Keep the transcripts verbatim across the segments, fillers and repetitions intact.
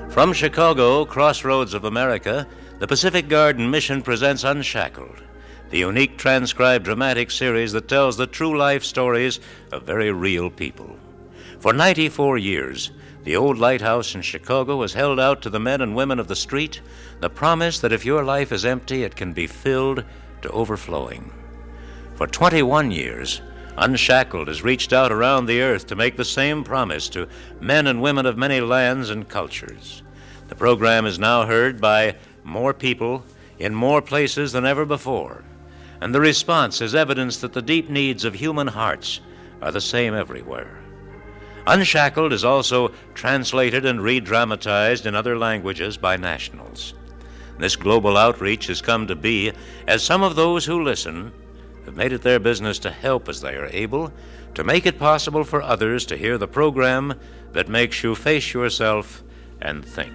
From Chicago, crossroads of America, the Pacific Garden Mission presents Unshackled, the unique transcribed dramatic series that tells the true life stories of very real people. For ninety-four years, the old lighthouse in Chicago has held out to the men and women of the street the promise that if your life is empty, it can be filled to overflowing. For twenty-one years, Unshackled has reached out around the earth to make the same promise to men and women of many lands and cultures. The program is now heard by more people in more places than ever before, and the response is evidence that the deep needs of human hearts are the same everywhere. Unshackled is also translated and re-dramatized in other languages by nationals. This global outreach has come to be as some of those who listen have made it their business to help as they are able to make it possible for others to hear the program that makes you face yourself and think.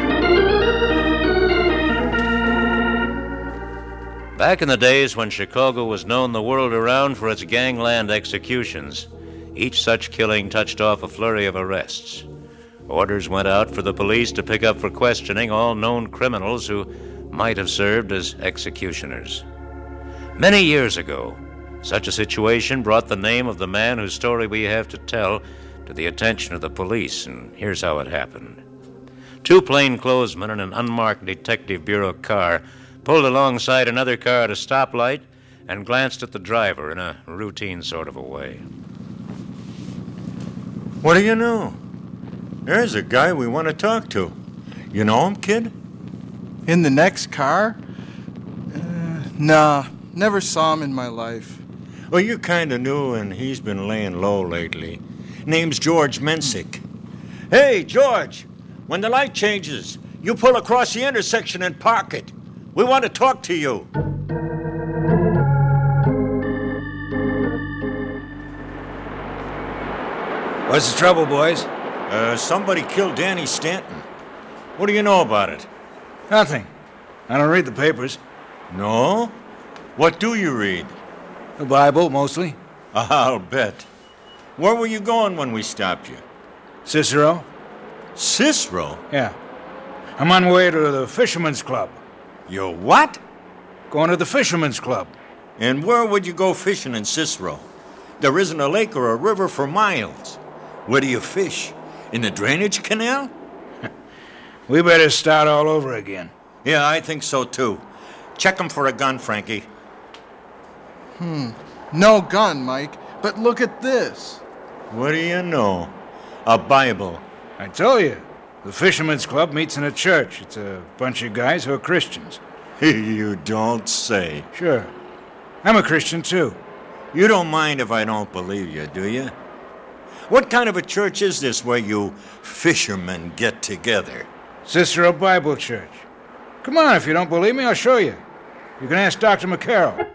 Back in the days when Chicago was known the world around for its gangland executions, each such killing touched off a flurry of arrests. Orders went out for the police to pick up for questioning all known criminals who might have served as executioners. Many years ago, such a situation brought the name of the man whose story we have to tell to the attention of the police, and here's how it happened. Two plainclothesmen in an unmarked Detective Bureau car pulled alongside another car at a stoplight and glanced at the driver in a routine sort of a way. What do you know? There's a guy we want to talk to. You know him, kid? In the next car? Uh, nah, never saw him in my life. Well, you kind of knew, and he's been laying low lately. Name's George Mensick. Hey, George, when the light changes, you pull across the intersection and park it. We want to talk to you. What's the trouble, boys? Uh, somebody killed Danny Stanton. What do you know about it? Nothing. I don't read the papers. No? What do you read? The Bible, mostly. I'll bet. Where were you going when we stopped you? Cicero? Cicero? Yeah. I'm on my way to the Fisherman's Club. You what? Going to the Fisherman's Club. And where would you go fishing in Cicero? There isn't a lake or a river for miles. Where do you fish? In the drainage canal? We better start all over again. Yeah, I think so, too. Check 'em for a gun, Frankie. Hmm. No gun, Mike. But look at this. What do you know? A Bible. I told you. The Fisherman's Club meets in a church. It's a bunch of guys who are Christians. You don't say. Sure. I'm a Christian, too. You don't mind if I don't believe you, do you? What kind of a church is this where you fishermen get together? Cicero Bible Church. Come on, if you don't believe me, I'll show you. You can ask Doctor McCarroll.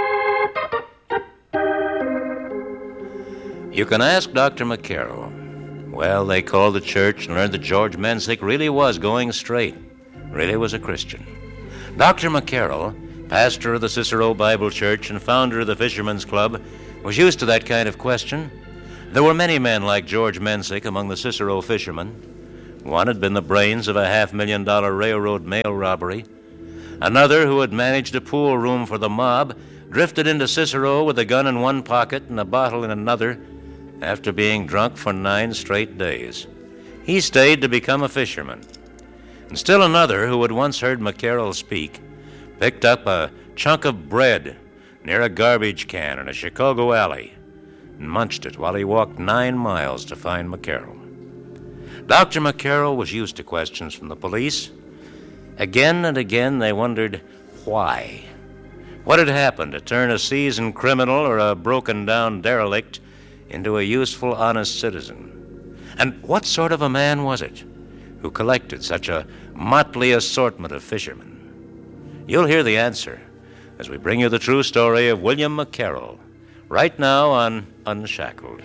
You can ask Doctor McCarroll. Well, they called the church and learned that George Mensick really was going straight, really was a Christian. Doctor McCarroll, pastor of the Cicero Bible Church and founder of the Fisherman's Club, was used to that kind of question. There were many men like George Mensick among the Cicero fishermen. One had been the brains of a half-million dollar railroad mail robbery. Another, who had managed a pool room for the mob, drifted into Cicero with a gun in one pocket and a bottle in another after being drunk for nine straight days. He stayed to become a fisherman. And still another, who had once heard McCarroll speak, picked up a chunk of bread near a garbage can in a Chicago alley and munched it while he walked nine miles to find McCarroll. Doctor McCarroll was used to questions from the police. Again and again they wondered why. What had happened to turn a seasoned criminal or a broken-down derelict into a useful, honest citizen? And what sort of a man was it who collected such a motley assortment of fishermen? You'll hear the answer as we bring you the true story of William McCarroll, right now on Unshackled.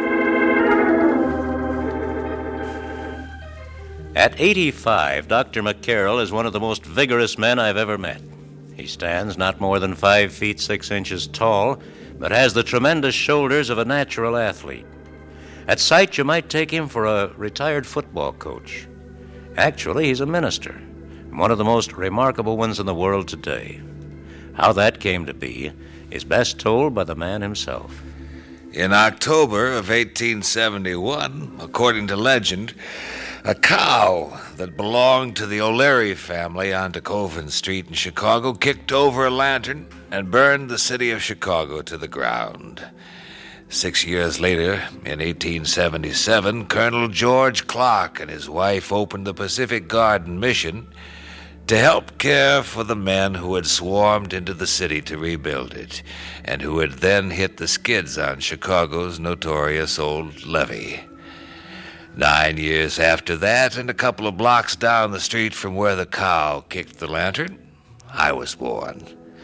At eighty-five, Doctor McCarroll is one of the most vigorous men I've ever met. He stands not more than five feet six inches tall, but has the tremendous shoulders of a natural athlete. At sight, you might take him for a retired football coach. Actually, he's a minister, and one of the most remarkable ones in the world today. How that came to be is best told by the man himself. In October of eighteen seventy-one, according to legend, a cow that belonged to the O'Leary family on DeKoven Street in Chicago kicked over a lantern and burned the city of Chicago to the ground. Six years later, in eighteen seventy-seven, Colonel George Clark and his wife opened the Pacific Garden Mission to help care for the men who had swarmed into the city to rebuild it, and who had then hit the skids on Chicago's notorious old levee. Nine years after that, and a couple of blocks down the street from where the cow kicked the lantern, I was born.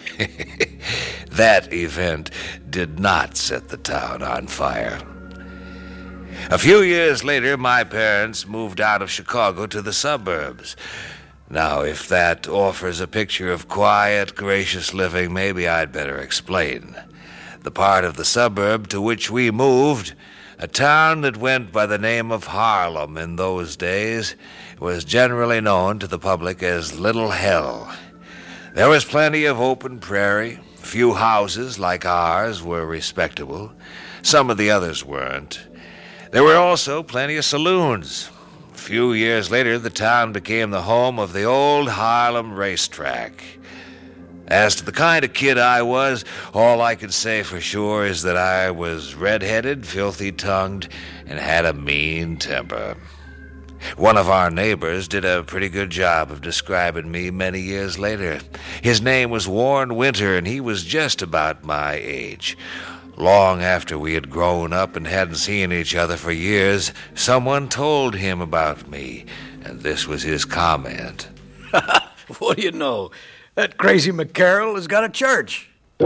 That event did not set the town on fire. A few years later, my parents moved out of Chicago to the suburbs. Now, if that offers a picture of quiet, gracious living, maybe I'd better explain. The part of the suburb to which we moved, a town that went by the name of Harlem in those days, was generally known to the public as Little Hell. There was plenty of open prairie. Few houses like ours were respectable. Some of the others weren't. There were also plenty of saloons. A few years later, the town became the home of the old Harlem racetrack. As to the kind of kid I was, all I can say for sure is that I was red-headed, filthy-tongued, and had a mean temper. One of our neighbors did a pretty good job of describing me many years later. His name was Warren Winter, and he was just about my age. Long after we had grown up and hadn't seen each other for years, someone told him about me, and this was his comment. What do you know? That crazy McCarroll has got a church.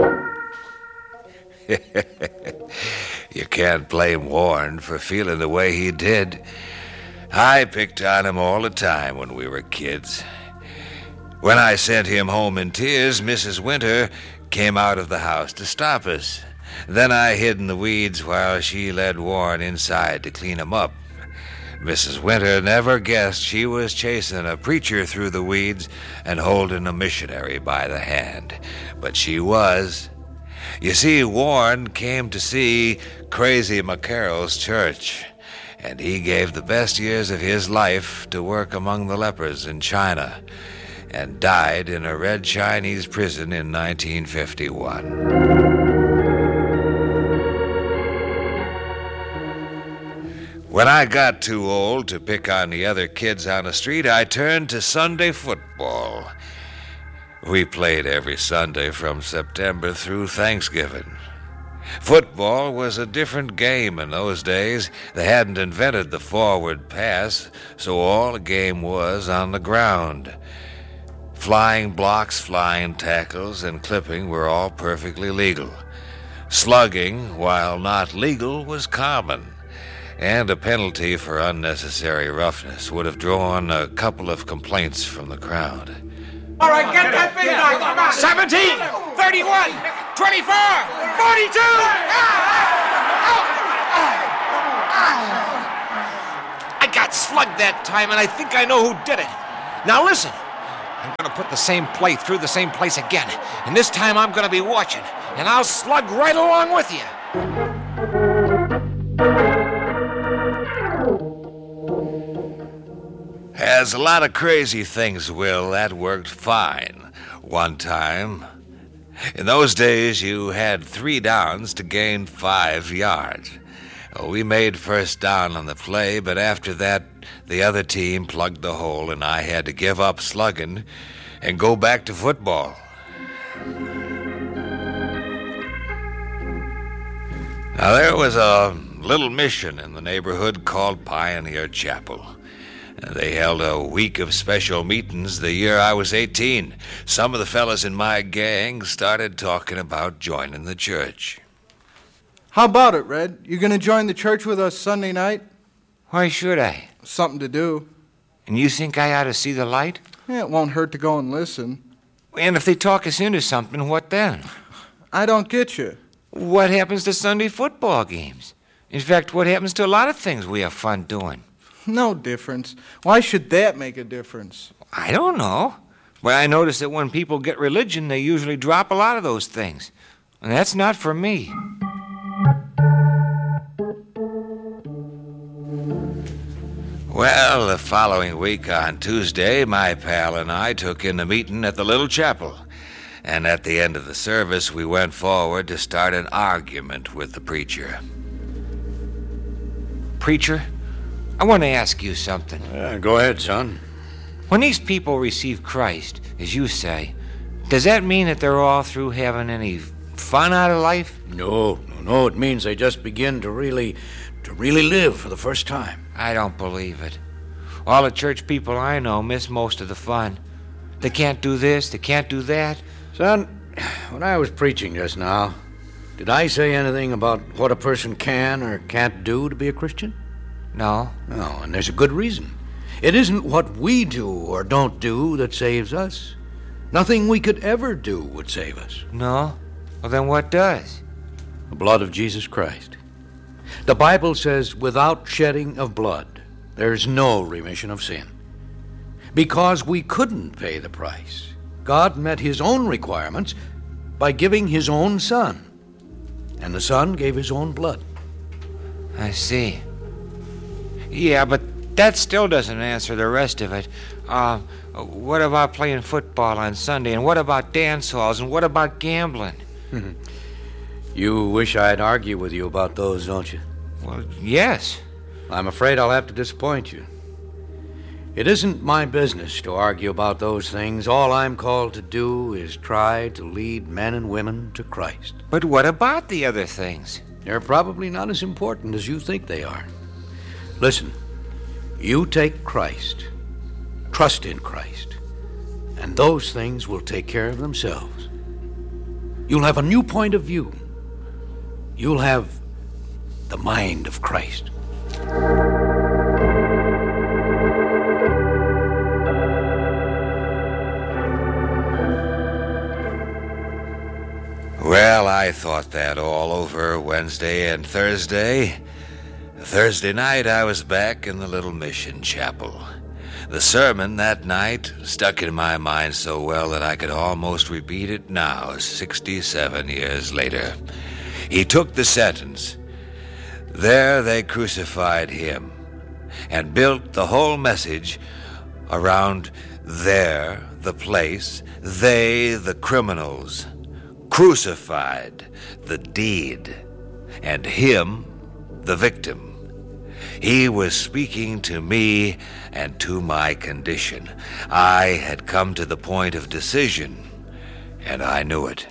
You can't blame Warren for feeling the way he did. I picked on him all the time when we were kids. When I sent him home in tears, Missus Winter came out of the house to stop us. Then I hid in the weeds while she led Warren inside to clean him up. Missus Winter never guessed she was chasing a preacher through the weeds and holding a missionary by the hand. But she was. You see, Warren came to see Crazy McCarroll's church, and he gave the best years of his life to work among the lepers in China, and died in a red Chinese prison in nineteen fifty-one. When I got too old to pick on the other kids on the street, I turned to Sunday football. We played every Sunday from September through Thanksgiving. Football was a different game in those days. They hadn't invented the forward pass, so all the game was on the ground. Flying blocks, flying tackles, and clipping were all perfectly legal. Slugging, while not legal, was common, and a penalty for unnecessary roughness would have drawn a couple of complaints from the crowd. All right, get that big guy. Come on. seventeen, thirty-one, twenty-four, forty-two. I got slugged that time, and I think I know who did it. Now listen, I'm going to put the same play through the same place again, and this time I'm going to be watching, and I'll slug right along with you. As a lot of crazy things will, that worked fine one time. In those days, you had three downs to gain five yards. We made first down on the play, but after that, the other team plugged the hole, and I had to give up slugging and go back to football. Now, there was a little mission in the neighborhood called Pioneer Chapel. They held a week of special meetings the year I was eighteen. Some of the fellas in my gang started talking about joining the church. How about it, Red? You gonna join the church with us Sunday night? Why should I? Something to do. And you think I ought to see the light? Yeah, it won't hurt to go and listen. And if they talk us into something, what then? I don't get you. What happens to Sunday football games? In fact, what happens to a lot of things we have fun doing? No difference. Why should that make a difference? I don't know. But I notice that when people get religion, they usually drop a lot of those things. And that's not for me. Well, the following week on Tuesday, my pal and I took in the meeting at the little chapel. And at the end of the service, we went forward to start an argument with the preacher. Preacher, I want to ask you something. Yeah, go ahead, son. When these people receive Christ, as you say, does that mean that they're all through having any fun out of life? No, no, no. It means they just begin to really, to really live for the first time. I don't believe it. All the church people I know miss most of the fun. They can't do this, they can't do that. Son, when I was preaching just now, did I say anything about what a person can or can't do to be a Christian? No. No, and there's a good reason. It isn't what we do or don't do that saves us. Nothing we could ever do would save us. No? Well, then what does? The blood of Jesus Christ. The Bible says, without shedding of blood, there's no remission of sin. Because we couldn't pay the price, God met his own requirements by giving his own Son. And the Son gave his own blood. I see. Yeah, but that still doesn't answer the rest of it. Uh, what about playing football on Sunday? And what about dance halls? And what about gambling? You wish I'd argue with you about those, don't you? Well, yes. I'm afraid I'll have to disappoint you. It isn't my business to argue about those things. All I'm called to do is try to lead men and women to Christ. But what about the other things? They're probably not as important as you think they are. Listen, you take Christ, trust in Christ, and those things will take care of themselves. You'll have a new point of view. You'll have the mind of Christ. Well, I thought that all over Wednesday and Thursday. Thursday night, I was back in the little mission chapel. The sermon that night stuck in my mind so well that I could almost repeat it now, sixty-seven years later. He took the sentence, "There they crucified him," and built the whole message around there, the place, they, the criminals, crucified, the deed, and him, the victim. He was speaking to me and to my condition. I had come to the point of decision, and I knew it.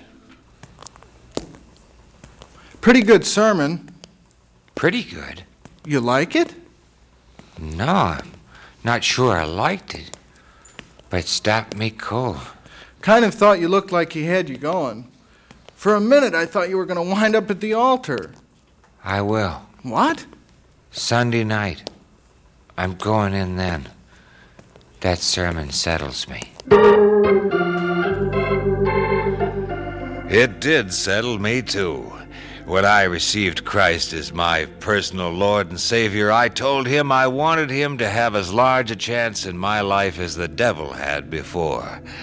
Pretty good sermon. Pretty good. You like it? No, I'm not sure I liked it. But it stopped me cold. Kind of thought you looked like he had you going. For a minute, I thought you were going to wind up at the altar. I will. What? Sunday night. I'm going in then. That sermon settles me. It did settle me, too. When I received Christ as my personal Lord and Savior, I told him I wanted him to have as large a chance in my life as the devil had before.